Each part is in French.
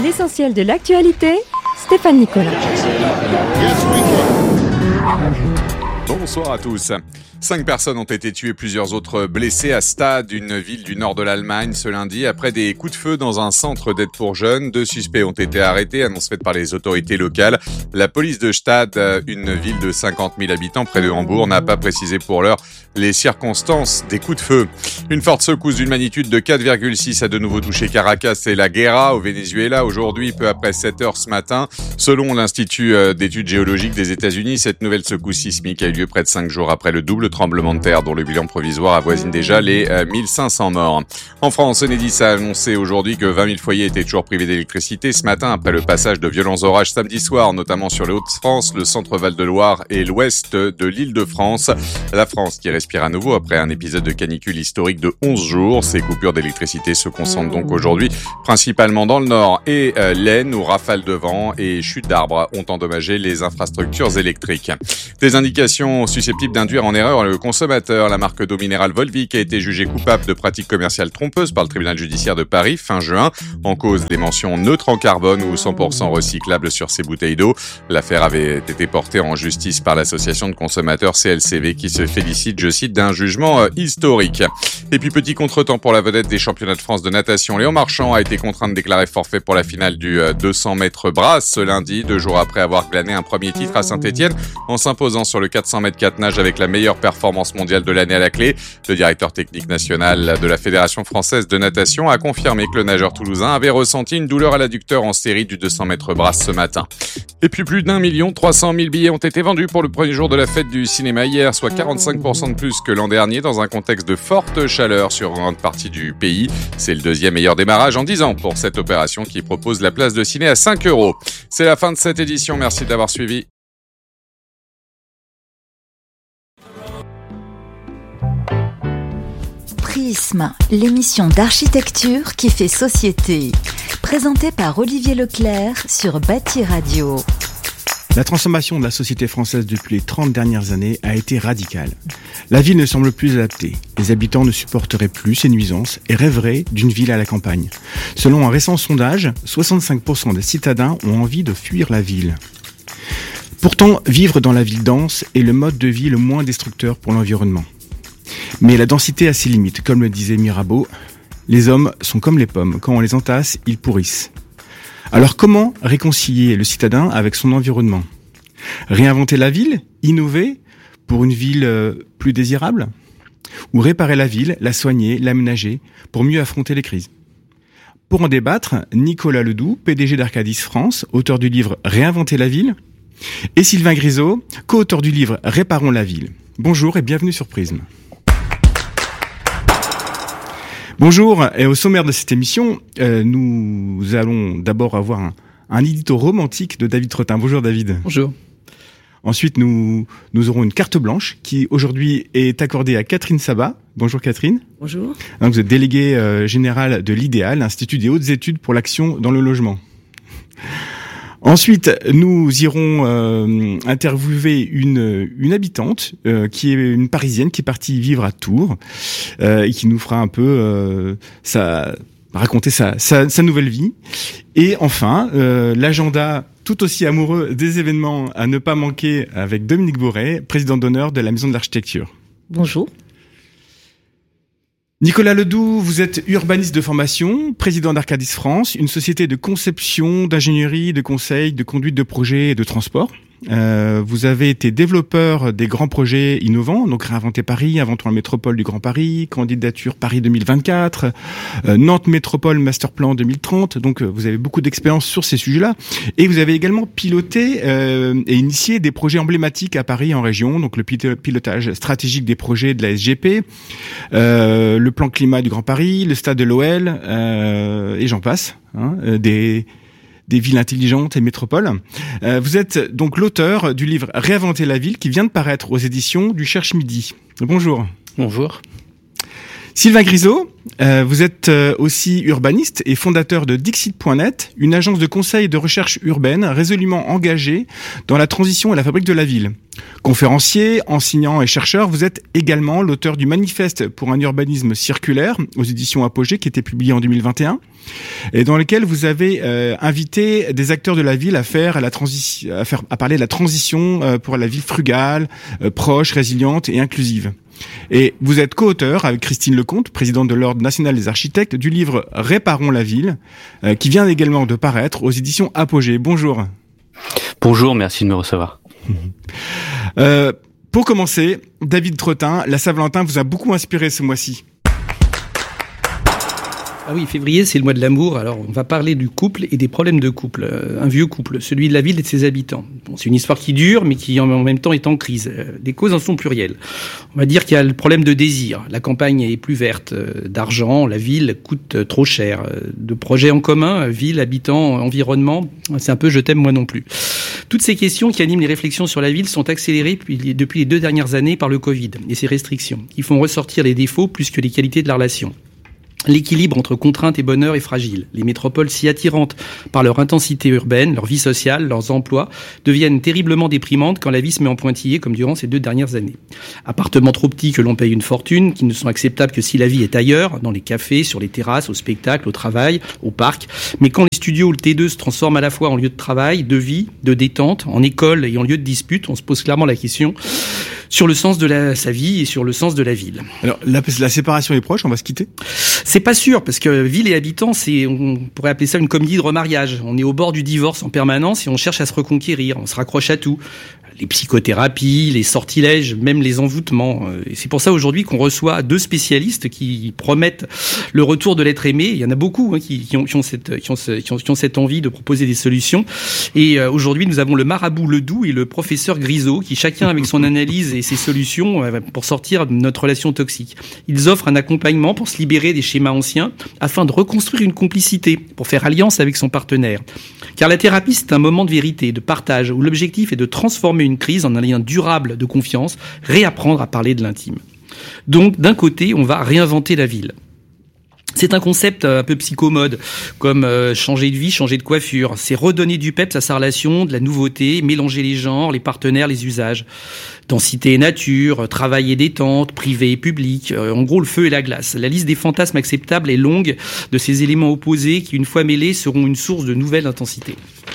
L'essentiel de l'actualité, Stéphane Nicolas. Bonsoir à tous. 5 personnes ont été tuées, plusieurs autres blessées à Stade, une ville du nord de l'Allemagne, ce lundi, après des coups de feu dans un centre d'aide pour jeunes. 2 suspects ont été arrêtés, annonce faite par les autorités locales. La police de Stade, une ville de 50 000 habitants près de Hambourg, n'a pas précisé pour l'heure les circonstances des coups de feu. Une forte secousse d'une magnitude de 4,6 a de nouveau touché Caracas et la Guera au Venezuela aujourd'hui, peu après 7 heures ce matin. Selon l'Institut d'études géologiques des États-Unis, cette nouvelle secousse sismique a eu lieu près de 5 jours après le double tremblement de terre dont le bilan provisoire avoisine déjà les 1500 morts. En France, Enedis a annoncé aujourd'hui que 20 000 foyers étaient toujours privés d'électricité ce matin après le passage de violents orages samedi soir, notamment sur les Hauts-de-France, le centre Val-de-Loire et l'ouest de l'Île-de-France. La France qui respire à nouveau après un épisode de canicule historique de 11 jours. Ces coupures d'électricité se concentrent donc aujourd'hui principalement dans le nord et l'Aisne où rafales de vent et chutes d'arbres ont endommagé les infrastructures électriques. Des indications susceptibles d'induire en erreur le consommateur. La marque d'eau minérale Volvic a été jugée coupable de pratiques commerciales trompeuses par le tribunal judiciaire de Paris fin juin. En cause, les mentions neutres en carbone ou 100% recyclables sur ces bouteilles d'eau. L'affaire avait été portée en justice par l'association de consommateurs CLCV qui se félicite, je cite, d'un jugement historique. Et puis petit contretemps pour la vedette des championnats de France de natation. Léon Marchand a été contraint de déclarer forfait pour la finale du 200 mètres brasse ce lundi, 2 jours après avoir glané un premier titre à Saint-Étienne en s'imposant sur le 400 mètres 4 nages avec la meilleure performance mondiale de l'année à la clé. Le directeur technique national de la Fédération française de natation a confirmé que le nageur toulousain avait ressenti une douleur à l'adducteur en série du 200 mètres brasse ce matin. Et puis plus d'1 300 000 billets ont été vendus pour le premier jour de la fête du cinéma hier, soit 45% de plus que l'an dernier dans un contexte de forte chaleur sur une grande partie du pays. C'est le deuxième meilleur démarrage en 10 ans pour cette opération qui propose la place de ciné à 5 €. C'est la fin de cette édition, merci d'avoir suivi. Prisme, l'émission d'architecture qui fait société. Présentée par Olivier Leclerc sur Bâti Radio. La transformation de la société française depuis les 30 dernières années a été radicale. La ville ne semble plus adaptée. Les habitants ne supporteraient plus ces nuisances et rêveraient d'une ville à la campagne. Selon un récent sondage, 65% des citadins ont envie de fuir la ville. Pourtant, vivre dans la ville dense est le mode de vie le moins destructeur pour l'environnement. Mais la densité a ses limites. Comme le disait Mirabeau, les hommes sont comme les pommes. Quand on les entasse, ils pourrissent. Alors comment réconcilier le citadin avec son environnement ? Réinventer la ville ? Innover pour une ville plus désirable ? Ou réparer la ville, la soigner, l'aménager pour mieux affronter les crises ? Pour en débattre, Nicolas Ledoux, PDG d'Arcadis France, auteur du livre « Réinventer la ville » et Sylvain Grisot, co-auteur du livre « Réparons la ville ». Bonjour et bienvenue sur Prisme. Bonjour, et au sommaire de cette émission, nous allons d'abord avoir un édito romantique de David Trottin. Bonjour David. Bonjour. Ensuite, nous aurons une carte blanche qui aujourd'hui est accordée à Catherine Sabat. Bonjour Catherine. Bonjour. Donc, vous êtes déléguée générale de l'IDEAL, l'Institut des hautes études pour l'action dans le logement. Ensuite, nous irons interviewer une habitante qui est une Parisienne qui est partie vivre à Tours et qui nous fera un peu raconter sa nouvelle vie. Et enfin, l'agenda tout aussi amoureux des événements à ne pas manquer avec Dominique Bourret, président d'honneur de la Maison de l'Architecture. Bonjour. Nicolas Ledoux, vous êtes urbaniste de formation, président d'Arcadis France, une société de conception, d'ingénierie, de conseil, de conduite de projets et de transport. Vous avez été développeur des grands projets innovants, donc Réinventer Paris, Inventons la métropole du Grand Paris, candidature Paris 2024, Nantes Métropole Masterplan 2030, donc vous avez beaucoup d'expérience sur ces sujets-là. Et vous avez également piloté et initié des projets emblématiques à Paris et en région, donc le pilotage stratégique des projets de la SGP, le plan climat du Grand Paris, le stade de l'OL, et j'en passe, des villes intelligentes et métropoles. Vous êtes donc l'auteur du livre Réinventer la ville qui vient de paraître aux éditions du Cherche Midi. Bonjour. Bonjour. Sylvain Grisot, Vous êtes aussi urbaniste et fondateur de Dixit.net, une agence de conseil et de recherche urbaine résolument engagée dans la transition et la fabrique de la ville. Conférencier, enseignant et chercheur, vous êtes également l'auteur du Manifeste pour un urbanisme circulaire aux éditions Apogée qui était publié en 2021 et dans lequel vous avez invité des acteurs de la ville à parler de la transition pour la ville frugale, proche, résiliente et inclusive. Et vous êtes co-auteur avec Christine Lecomte, présidente de l'Ordre national des architectes, du livre Réparons la ville, qui vient également de paraître aux éditions Apogée. Bonjour. Bonjour, merci de me recevoir. Pour commencer, David Trottin, la Saint-Valentin vous a beaucoup inspiré ce mois-ci. Ah oui, février, c'est le mois de l'amour. Alors, on va parler du couple et des problèmes de couple. Un vieux couple, celui de la ville et de ses habitants. Bon, c'est une histoire qui dure, mais qui en même temps est en crise. Les causes en sont plurielles. On va dire qu'il y a le problème de désir. La campagne est plus verte, d'argent, la ville coûte trop cher. De projets en commun, ville, habitants, environnement, c'est un peu je t'aime moi non plus. Toutes ces questions qui animent les réflexions sur la ville sont accélérées depuis les 2 dernières années par le Covid et ses restrictions, qui font ressortir les défauts plus que les qualités de la relation. L'équilibre entre contrainte et bonheur est fragile. Les métropoles si attirantes par leur intensité urbaine, leur vie sociale, leurs emplois, deviennent terriblement déprimantes quand la vie se met en pointillé, comme durant ces 2 dernières années. Appartements trop petits que l'on paye une fortune, qui ne sont acceptables que si la vie est ailleurs, dans les cafés, sur les terrasses, au spectacle, au travail, au parc. Mais quand les studios ou le T2 se transforment à la fois en lieu de travail, de vie, de détente, en école et en lieu de dispute, on se pose clairement la question sur le sens de sa vie et sur le sens de la ville. Alors, la séparation est proche, on va se quitter ? C'est pas sûr, parce que ville et habitants, on pourrait appeler ça une comédie de remariage. On est au bord du divorce en permanence et on cherche à se reconquérir, on se raccroche à tout. Les psychothérapies, les sortilèges, même les envoûtements. Et c'est pour ça aujourd'hui qu'on reçoit 2 spécialistes qui promettent le retour de l'être aimé. Il y en a beaucoup qui ont cette envie de proposer des solutions. Et aujourd'hui, nous avons le marabout Ledoux et le professeur Grisot, qui chacun avec son analyse et ses solutions pour sortir de notre relation toxique. Ils offrent un accompagnement pour se libérer des schémas anciens afin de reconstruire une complicité, pour faire alliance avec son partenaire. Car la thérapie, c'est un moment de vérité, de partage, où l'objectif est de transformer une crise en un lien durable de confiance, réapprendre à parler de l'intime. Donc, d'un côté, on va réinventer la ville. C'est un concept un peu psychomode, comme changer de vie, changer de coiffure. C'est redonner du peps à sa relation, de la nouveauté, mélanger les genres, les partenaires, les usages. Densité et nature, travail et détente, privé et public. En gros, le feu et la glace. La liste des fantasmes acceptables est longue de ces éléments opposés qui, une fois mêlés, seront une source de nouvelle intensité.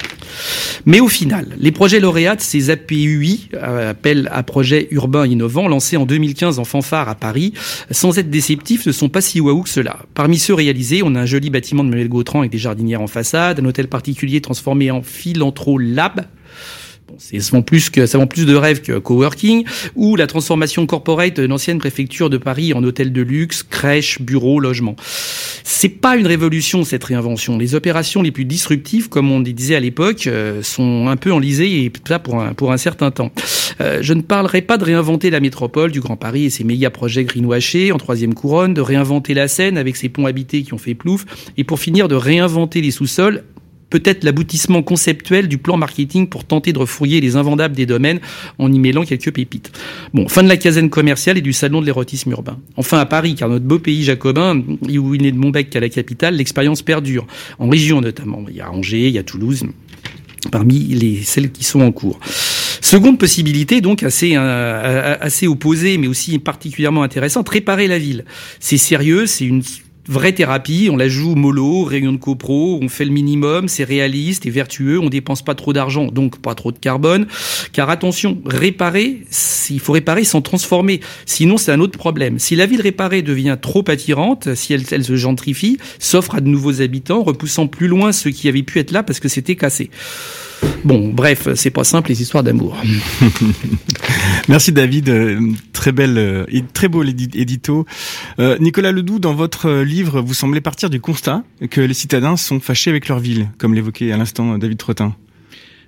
Mais au final, les projets lauréats de ces APUI, appel à projets urbains innovants, lancés en 2015 en fanfare à Paris, sans être déceptifs, ne sont pas si waouh que cela. Parmi ceux réalisés, on a un joli bâtiment de Manuel Gautran avec des jardinières en façade, un hôtel particulier transformé en Philanthrolab. Bon, ça vend plus de rêves que coworking, ou la transformation corporate de l'ancienne préfecture de Paris en hôtel de luxe, crèche, bureau, logement. C'est pas une révolution, cette réinvention. Les opérations les plus disruptives, comme on disait à l'époque, sont un peu enlisées et ça pour un certain temps. Je ne parlerai pas de réinventer la métropole du Grand Paris et ses méga projets greenwashés en 3e couronne, de réinventer la Seine avec ses ponts habités qui ont fait plouf, et pour finir de réinventer les sous-sols, peut-être l'aboutissement conceptuel du plan marketing pour tenter de refouiller les invendables des domaines en y mêlant quelques pépites. Bon, fin de la caserne commerciale et du salon de l'érotisme urbain. Enfin à Paris, car notre beau pays jacobin, où il n'est de Montbec qu'à la capitale, l'expérience perdure. En région notamment. Il y a Angers, il y a Toulouse, parmi celles qui sont en cours. Seconde possibilité, donc assez opposée, mais aussi particulièrement intéressante, réparer la ville. C'est sérieux, c'est une vraie thérapie, on la joue mollo, réunion de copro, on fait le minimum, c'est réaliste et vertueux, on dépense pas trop d'argent, donc pas trop de carbone. Car attention, il faut réparer sans transformer, sinon c'est un autre problème. Si la ville réparée devient trop attirante, si elle se gentrifie, s'offre à de nouveaux habitants, repoussant plus loin ceux qui avaient pu être là parce que c'était cassé. Bon, bref, c'est pas simple les histoires d'amour. Merci David, très beau édito. Nicolas Ledoux, dans votre livre, vous semblez partir du constat que les citadins sont fâchés avec leur ville, comme l'évoquait à l'instant David Trottin.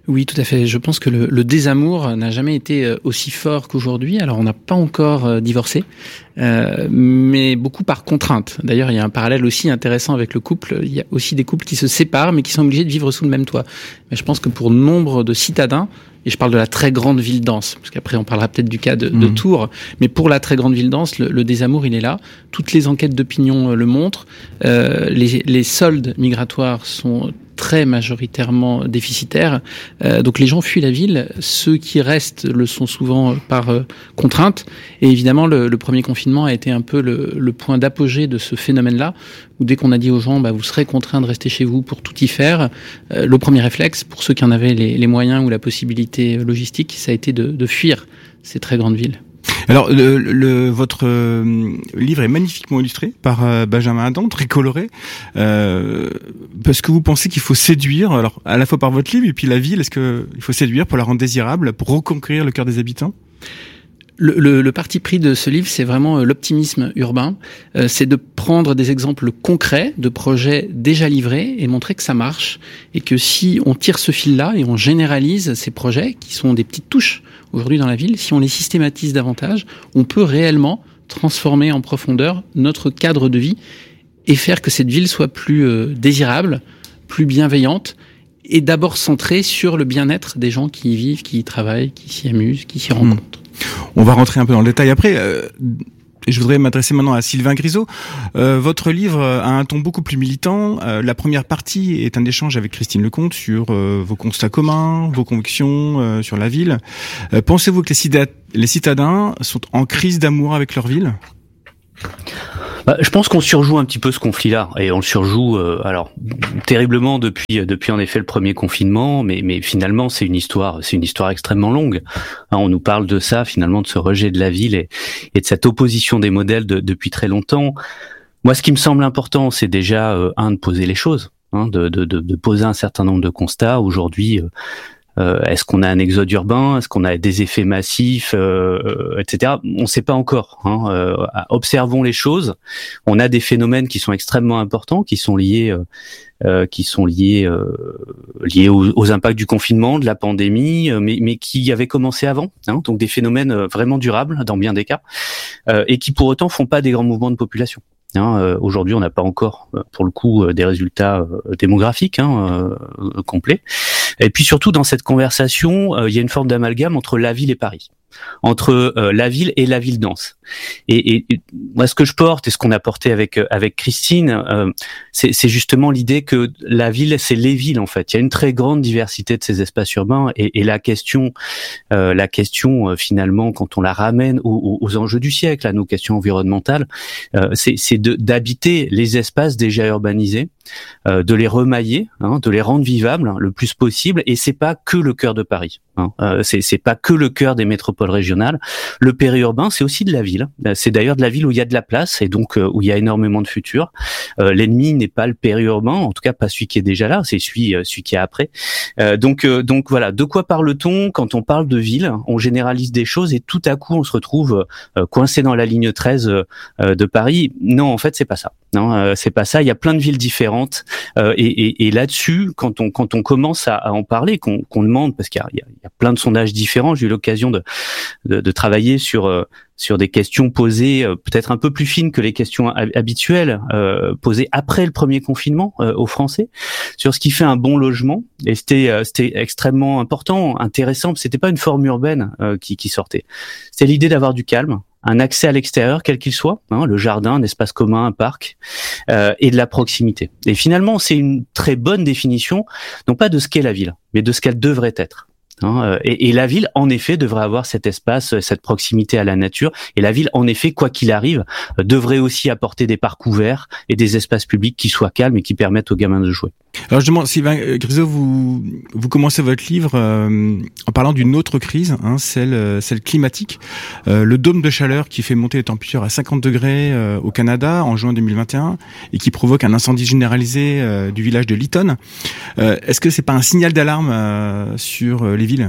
Oui, tout à fait. Je pense que le désamour n'a jamais été aussi fort qu'aujourd'hui. Alors, on n'a pas encore divorcé, mais beaucoup par contrainte. D'ailleurs, il y a un parallèle aussi intéressant avec le couple. Il y a aussi des couples qui se séparent, mais qui sont obligés de vivre sous le même toit. Mais je pense que pour nombre de citadins, et je parle de la très grande ville dense, parce qu'après on parlera peut-être du cas de Tours, mais pour la très grande ville dense, le désamour, il est là. Toutes les enquêtes d'opinion le montrent. Les soldes migratoires sont très majoritairement déficitaires. Donc les gens fuient la ville. Ceux qui restent le sont souvent par contrainte. Et évidemment, le premier confinement a été un peu le point d'apogée de ce phénomène-là, où dès qu'on a dit aux gens, vous serez contraints de rester chez vous pour tout y faire, le premier réflexe, pour ceux qui en avaient les moyens ou la possibilité logistique, ça a été de fuir ces très grandes villes. Alors, votre livre est magnifiquement illustré par Benjamin Adam, très coloré. Parce que vous pensez qu'il faut séduire, alors à la fois par votre livre et puis la ville, est-ce que il faut séduire pour la rendre désirable, pour reconquérir le cœur des habitants ? Le parti pris de ce livre, c'est vraiment l'optimisme urbain. C'est de prendre des exemples concrets de projets déjà livrés et montrer que ça marche. Et que si on tire ce fil-là et on généralise ces projets, qui sont des petites touches aujourd'hui dans la ville, si on les systématise davantage, on peut réellement transformer en profondeur notre cadre de vie et faire que cette ville soit plus désirable, plus bienveillante, et d'abord centrée sur le bien-être des gens qui y vivent, qui y travaillent, qui s'y amusent, qui s'y rencontrent. On va rentrer un peu dans le détail après. Je voudrais m'adresser maintenant à Sylvain Grisot. Votre livre a un ton beaucoup plus militant. La première partie est un échange avec Christine Lecomte sur vos constats communs, vos convictions sur la ville. Pensez-vous que les citadins sont en crise d'amour avec leur ville ? Je pense qu'on surjoue un petit peu ce conflit-là, et on le surjoue terriblement depuis en effet le premier confinement, mais finalement c'est une histoire extrêmement longue. On nous parle de ça, finalement, de ce rejet de la ville et de cette opposition des modèles depuis très longtemps. Moi, ce qui me semble important, c'est déjà de poser les choses, de poser un certain nombre de constats. Aujourd'hui, est-ce qu'on a un exode urbain? Est-ce qu'on a des effets massifs, etc. On ne sait pas encore. Observons les choses. On a des phénomènes qui sont extrêmement importants, qui sont liés aux impacts du confinement, de la pandémie, mais qui avaient commencé avant. Donc des phénomènes vraiment durables dans bien des cas, et qui pour autant font pas des grands mouvements de population. Aujourd'hui, on n'a pas encore, pour le coup, des résultats démographiques complets. Et puis surtout, dans cette conversation, il y a une forme d'amalgame entre la ville et Paris, entre la ville et la ville dense. Et moi, ce que je porte et ce qu'on a porté avec Christine, c'est justement l'idée que la ville, c'est les villes en fait. Il y a une très grande diversité de ces espaces urbains, et la question finalement, quand on la ramène aux enjeux du siècle, à nos questions environnementales, c'est d'habiter les espaces déjà urbanisés, de les remailler, de les rendre vivables le plus possible. Et c'est pas que le cœur de Paris, c'est pas que le cœur des métropoles régionales. Le périurbain, c'est aussi de la ville. C'est d'ailleurs de la ville où il y a de la place et donc où il y a énormément de futur. L'ennemi n'est pas le périurbain, en tout cas pas celui qui est déjà là, c'est celui qui est après. Donc voilà, de quoi parle-t-on quand on parle de ville? On généralise des choses et tout à coup on se retrouve coincé dans la ligne 13 de Paris. Non, en fait c'est pas ça. Non, c'est pas ça. Il y a plein de villes différentes et là-dessus, quand on commence à en parler, qu'on demande, parce qu'il y a plein de sondages différents. J'ai eu l'occasion de travailler sur des questions posées peut-être un peu plus fines que les questions habituelles posées après le premier confinement aux Français, sur ce qui fait un bon logement. Et c'était extrêmement important, intéressant. C'était pas une forme urbaine qui sortait. C'était l'idée d'avoir du calme, un accès à l'extérieur, quel qu'il soit, le jardin, un espace commun, un parc, et de la proximité. Et finalement, c'est une très bonne définition, non pas de ce qu'est la ville, mais de ce qu'elle devrait être. Et la ville, en effet, devrait avoir cet espace, cette proximité à la nature. Et la ville, en effet, quoi qu'il arrive, devrait aussi apporter des parcs ouverts et des espaces publics qui soient calmes et qui permettent aux gamins de jouer. Alors justement, Sylvain Grisot, vous commencez votre livre en parlant d'une autre crise, celle climatique. Le dôme de chaleur qui fait monter les températures à 50 degrés au Canada en juin 2021 et qui provoque un incendie généralisé du village de Lytton. Est-ce que c'est pas un signal d'alarme sur les villes?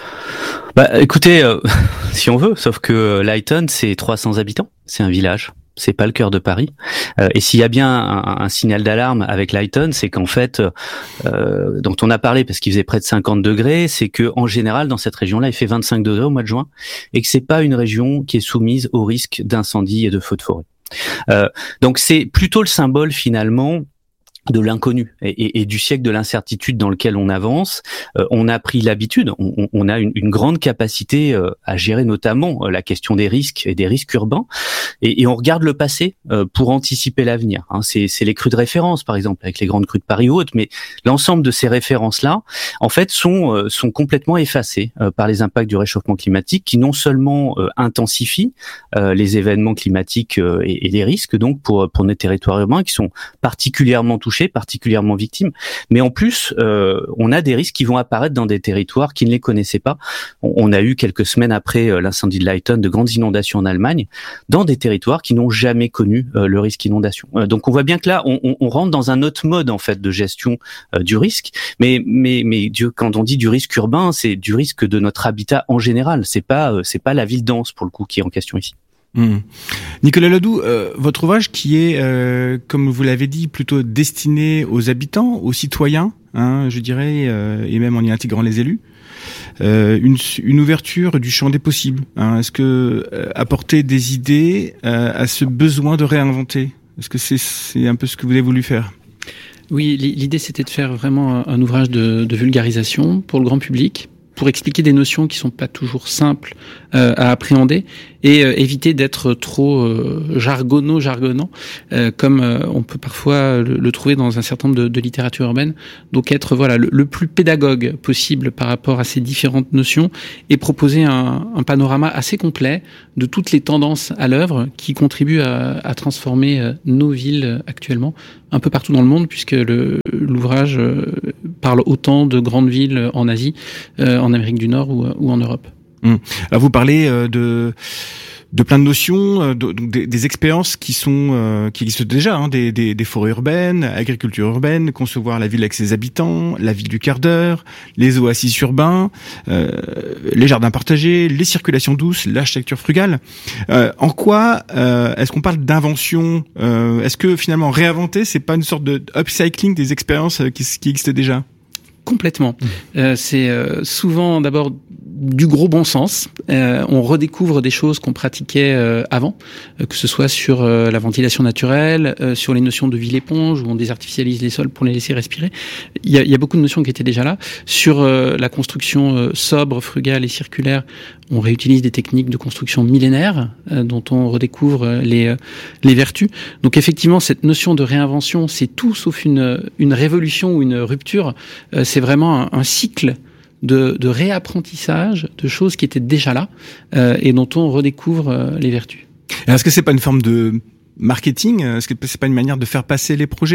Écoutez, si on veut, sauf que Lytton, c'est 300 habitants, c'est un village. c'est pas le cœur de Paris. Et s'il y a bien un signal d'alarme avec Lighton, c'est qu'en fait, dont on a parlé parce qu'il faisait près de 50 degrés, c'est que en général dans cette région-là, il fait 25 degrés au mois de juin, et que c'est pas une région qui est soumise au risque d'incendie et de feux de forêt. Donc c'est plutôt le symbole finalement de l'inconnu et du siècle de l'incertitude dans lequel on avance. On a pris l'habitude, on a une grande capacité à gérer notamment la question des risques et des risques urbains, et on regarde le passé pour anticiper l'avenir. C'est les crues de référence, par exemple, avec les grandes crues de Paris ou autres, mais l'ensemble de ces références-là, en fait, sont complètement effacées par les impacts du réchauffement climatique, qui non seulement intensifient les événements climatiques et les risques, donc pour nos territoires urbains, qui sont particulièrement touchés, particulièrement victimes, mais en plus on a des risques qui vont apparaître dans des territoires qui ne les connaissaient pas. On a eu quelques semaines après l'incendie de Lighton de grandes inondations en Allemagne, dans des territoires qui n'ont jamais connu le risque inondation. Donc on voit bien que là on rentre dans un autre mode en fait de gestion du risque, mais quand on dit du risque urbain, c'est du risque de notre habitat en général. C'est pas la ville dense pour le coup qui est en question ici. Nicolas Ledoux, votre ouvrage qui est, comme vous l'avez dit, plutôt destiné aux habitants, aux citoyens, je dirais, et même en y intégrant les élus, une ouverture du champ des possibles. Est-ce que apporter des idées à ce besoin de réinventer, est-ce que c'est un peu ce que vous avez voulu faire ? Oui, l'idée c'était de faire vraiment un ouvrage de vulgarisation pour le grand public, pour expliquer des notions qui sont pas toujours simples à appréhender, et éviter d'être trop jargonnant, comme on peut parfois le trouver dans un certain nombre de littérature urbaine. Donc être le plus pédagogue possible par rapport à ces différentes notions, et proposer un panorama assez complet de toutes les tendances à l'œuvre qui contribuent à transformer nos villes actuellement un peu partout dans le monde, puisque l'ouvrage parle autant de grandes villes en Asie, en Amérique du Nord ou en Europe. Alors vous parlez de plein de notions, des expériences qui existent déjà, des forêts urbaines, agriculture urbaine, concevoir la ville avec ses habitants, la ville du quart d'heure, les oasis urbains, les jardins partagés, les circulations douces, l'architecture frugale. En quoi est-ce qu'on parle d'invention ? Est-ce que finalement réinventer, c'est pas une sorte de upcycling des expériences qui existent déjà ? Complètement. C'est souvent d'abord du gros bon sens. On redécouvre des choses qu'on pratiquait avant, que ce soit sur la ventilation naturelle, sur les notions de ville éponge, où on désartificialise les sols pour les laisser respirer. Il y a beaucoup de notions qui étaient déjà là. Sur la construction sobre, frugale et circulaire, on réutilise des techniques de construction millénaires dont on redécouvre les vertus. Donc effectivement, cette notion de réinvention, c'est tout sauf une révolution ou une rupture. C'est vraiment un cycle de réapprentissage de choses qui étaient déjà là et dont on redécouvre les vertus. Est-ce que c'est pas une forme de marketing ? Est-ce que c'est pas une manière de faire passer les projets ?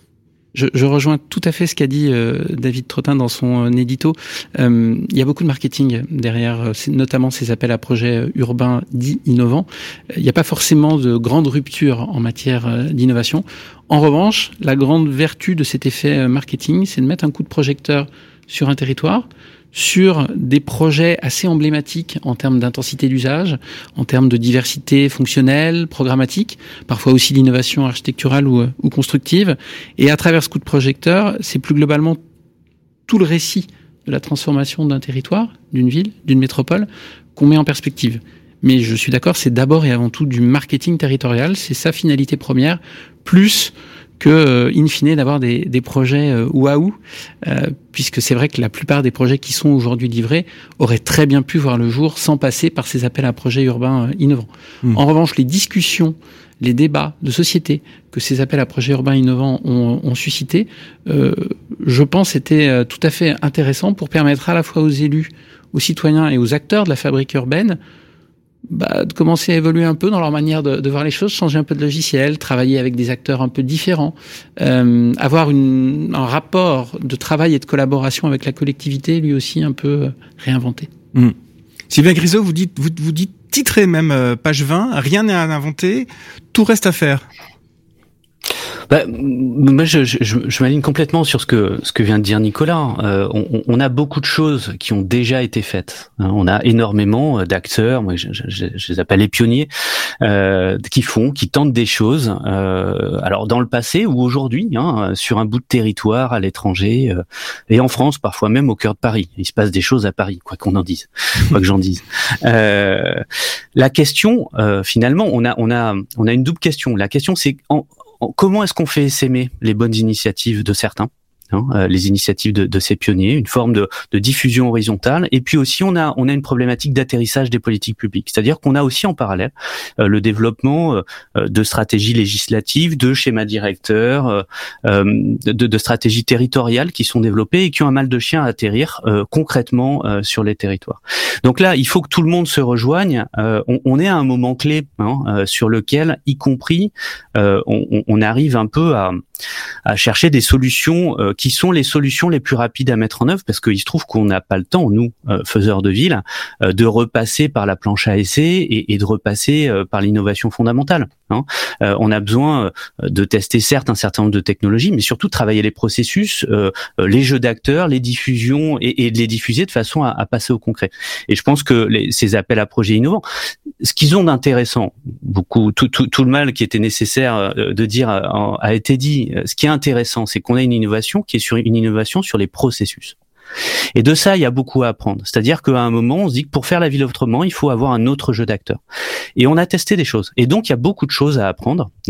Je rejoins tout à fait ce qu'a dit David Trottin dans son édito. Il y a beaucoup de marketing derrière, notamment ces appels à projets urbains dits innovants. Il n'y a pas forcément de grande rupture en matière d'innovation. En revanche, la grande vertu de cet effet marketing, c'est de mettre un coup de projecteur sur un territoire, sur des projets assez emblématiques en termes d'intensité d'usage, en termes de diversité fonctionnelle, programmatique, parfois aussi d'innovation architecturale ou constructive. Et à travers ce coup de projecteur, c'est plus globalement tout le récit de la transformation d'un territoire, d'une ville, d'une métropole, qu'on met en perspective. Mais je suis d'accord, c'est d'abord et avant tout du marketing territorial, c'est sa finalité première, plus que, in fine, d'avoir des projets waouh, puisque c'est vrai que la plupart des projets qui sont aujourd'hui livrés auraient très bien pu voir le jour sans passer par ces appels à projets urbains innovants. En revanche, les discussions, les débats de société que ces appels à projets urbains innovants ont suscité, je pense, étaient tout à fait intéressants pour permettre à la fois aux élus, aux citoyens et aux acteurs de la fabrique urbaine de commencer à évoluer un peu dans leur manière de voir les choses, changer un peu de logiciel, travailler avec des acteurs un peu différents, avoir un rapport de travail et de collaboration avec la collectivité, lui aussi un peu réinventé. Sylvain Grisot, vous dites titrez même page 20, rien n'est à inventer, tout reste à faire. Moi, je m'aligne complètement sur ce que vient de dire Nicolas. On a beaucoup de choses qui ont déjà été faites. On a énormément d'acteurs, moi je les appelle les pionniers, qui tentent des choses. Alors dans le passé ou aujourd'hui, sur un bout de territoire, à l'étranger, et en France, parfois même au cœur de Paris. Il se passe des choses à Paris, quoi qu'on en dise, quoi que j'en dise. La question, finalement, on a une double question. La question, c'est comment est-ce qu'on fait essaimer les bonnes initiatives de certains, les initiatives de ces pionniers, une forme de diffusion horizontale, et puis aussi on a une problématique d'atterrissage des politiques publiques, c'est-à-dire qu'on a aussi en parallèle le développement de stratégies législatives, de schémas directeurs, de stratégies territoriales qui sont développées et qui ont un mal de chien à atterrir concrètement sur les territoires. Donc là, il faut que tout le monde se rejoigne. On est à un moment clé sur lequel, y compris, on arrive un peu à chercher des solutions qui sont les solutions les plus rapides à mettre en œuvre, parce qu'il se trouve qu'on n'a pas le temps, nous, faiseurs de ville, de repasser par la planche à essai et de repasser par l'innovation fondamentale. On a besoin de tester certes un certain nombre de technologies, mais surtout de travailler les processus, les jeux d'acteurs, les diffusions et de les diffuser de façon à passer au concret. Et je pense que ces appels à projets innovants, ce qu'ils ont d'intéressant, beaucoup, tout le mal qui était nécessaire de dire a été dit. Ce qui est intéressant, c'est qu'on a une innovation qui est sur une innovation sur les processus. Et de ça, il y a beaucoup à apprendre. C'est-à-dire qu'à un moment, on se dit que pour faire la ville autrement, il faut avoir un autre jeu d'acteurs. Et on a testé des choses. Et donc, il y a beaucoup de choses à apprendre.